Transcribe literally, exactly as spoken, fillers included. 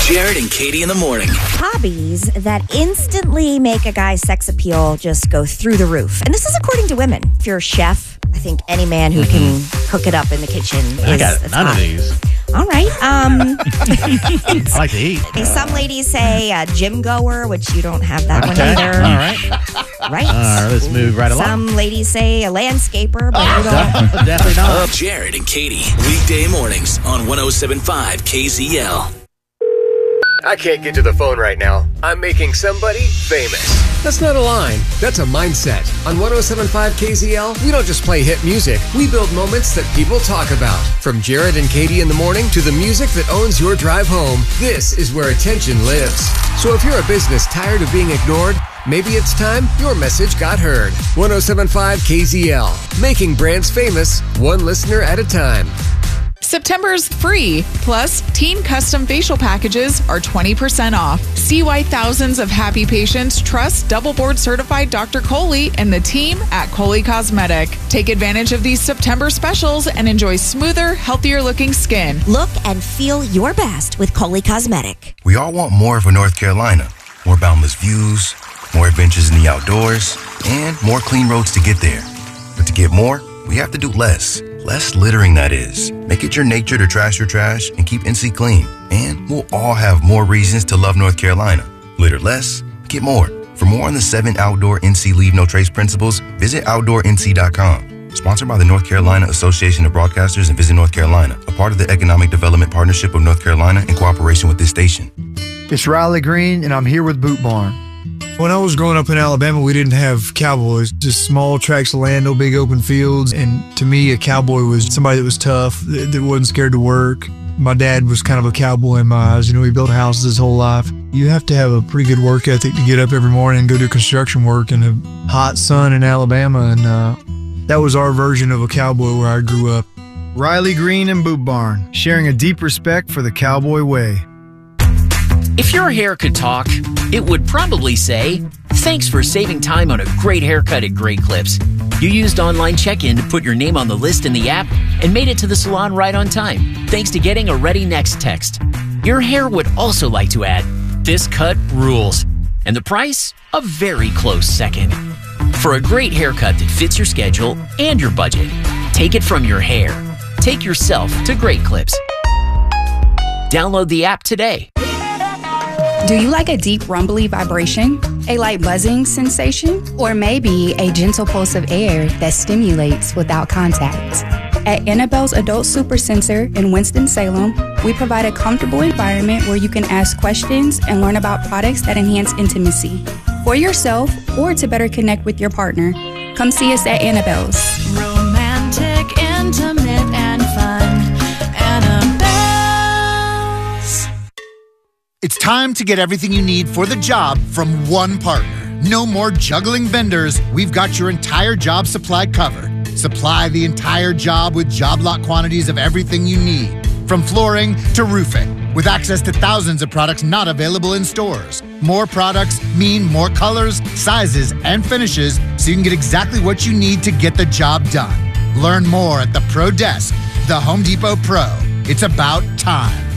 Jared and Katie in the morning. Hobbies that instantly make a guy's sex appeal just go through the roof. And this is according to women. If you're a chef, I think any man who can cook it up in the kitchen is I got is none hot. of these. All right. Um, I like to eat. some ladies say a gym goer, which you don't have that one Okay. either. All right. Right. All right, let's move right along. Some ladies say a landscaper, but you don't. Definitely not. Jared and Katie, weekday mornings on one oh seven point five K Z L. I can't get to the phone right now. I'm making somebody famous. That's not a line. That's a mindset. On one oh seven point five K Z L, we don't just play hit music. We build moments that people talk about. From Jared and Katie in the morning to the music that owns your drive home, this is where attention lives. So if you're a business tired of being ignored, maybe it's time your message got heard. one oh seven point five K Z L, making brands famous, one listener at a time. September's free. Plus, Teen Custom Facial Packages are twenty percent off. See why thousands of happy patients trust double board certified Doctor Coley and the team at Coley Cosmetic. Take advantage of these September specials and enjoy smoother, healthier looking skin. Look and feel your best with Coley Cosmetic. We all want more for North Carolina. More boundless views, more adventures in the outdoors, and more clean roads to get there. But to get more, we have to do less. Less littering, that is. Make it your nature to trash your trash and keep N C clean. And we'll all have more reasons to love North Carolina. Litter less, get more. For more on the seven outdoor N C Leave No Trace principles, visit outdoor N C dot com. Sponsored by the North Carolina Association of Broadcasters and Visit North Carolina, a part of the Economic Development Partnership of North Carolina in cooperation with this station. It's Riley Green, and I'm here with Boot Barn. When I was growing up in Alabama, we didn't have cowboys, just small tracts of land, no big open fields. And to me, a cowboy was somebody that was tough, that, that wasn't scared to work. My dad was kind of a cowboy in my eyes. You know, he built houses his whole life. You have to have a pretty good work ethic to get up every morning and go do construction work in a hot sun in Alabama. And uh, that was our version of a cowboy where I grew up. Riley Green and Boot Barn, sharing a deep respect for the cowboy way. If your hair could talk, it would probably say, "Thanks for saving time on a great haircut at Great Clips. You used online check-in to put your name on the list in the app and made it to the salon right on time, thanks to getting a Ready Next text." Your hair would also like to add, "This cut rules." And the price? A very close second. For a great haircut that fits your schedule and your budget, take it from your hair. Take yourself to Great Clips. Download the app today. Do you like a deep rumbly vibration, a light buzzing sensation, or maybe a gentle pulse of air that stimulates without contact? At Annabelle's Adult Super Center in Winston-Salem, we provide a comfortable environment where you can ask questions and learn about products that enhance intimacy. For yourself or to better connect with your partner, come see us at Annabelle's. Romantic, intimate, and fun. Annabelle's. It's time to get everything you need for the job from one partner. No more juggling vendors. We've got your entire job supply covered. Supply the entire job with job lot quantities of everything you need, from flooring to roofing, with access to thousands of products not available in stores. More products mean more colors, sizes, and finishes, so you can get exactly what you need to get the job done. Learn more at the Pro Desk, the Home Depot Pro. It's about time.